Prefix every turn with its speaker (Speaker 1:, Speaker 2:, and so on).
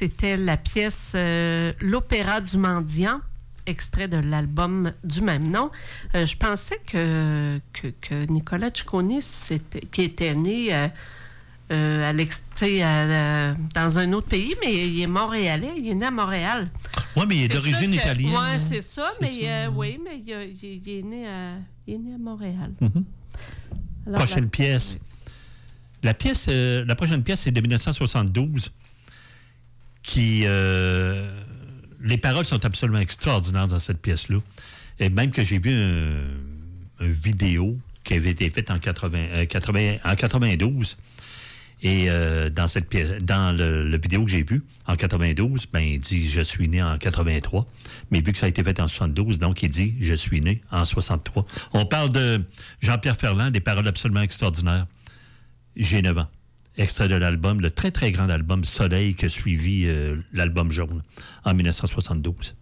Speaker 1: c'était la pièce L'Opéra du mendiant, extrait de l'album du même nom. Je pensais que Nicolas Ciccone, qui était né dans un autre pays, mais il est montréalais, il est né à Montréal.
Speaker 2: Oui, mais il est d'origine italienne.
Speaker 1: Oui, c'est ça, mais oui, mais il est né à Montréal.
Speaker 2: Mm-hmm.
Speaker 1: Alors,
Speaker 2: prochaine pièce. La prochaine pièce, c'est de 1972, qui... les paroles sont absolument extraordinaires dans cette pièce-là. Et même que j'ai vu une vidéo qui avait été faite en 92. Et dans cette pièce, dans le vidéo que j'ai vu en 92, ben, il dit « Je suis né en 83 ». Mais vu que ça a été fait en 72, donc il dit « Je suis né en 63 ». On parle de Jean-Pierre Ferland, des paroles absolument extraordinaires. J'ai 9 ans. Extrait de l'album, le très, très grand album Soleil qui a suivi l'album Jaune en 1972.